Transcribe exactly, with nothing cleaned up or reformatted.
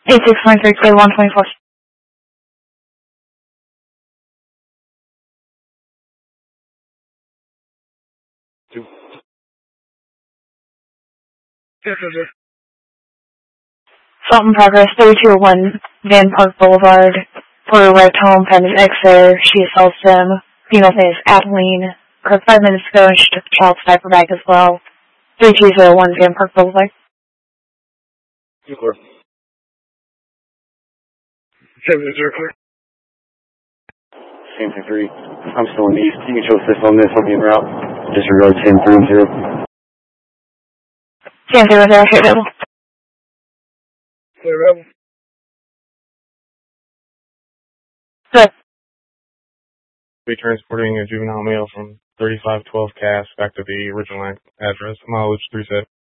eight six nine three, clear one twenty-four. Two. Yes, sir, sir. Assault in progress, thirty-two oh one Van Park Boulevard. Porter arrived home, found his ex there. She assaults him. Female name is Adeline. Her five minutes ago, and she took the child's diaper bag as well. thirty-two oh one Van Park Boulevard. Two clear. Seven zero clear. Same thing three. I'm still in east. You can show assist on this. I'll be en route. Disregard ten three and zero. ten zero zero, okay, available. Clear rebel. Good. Be transporting a juvenile male from thirty-five twelve Cass back to the original address, mileage three seven.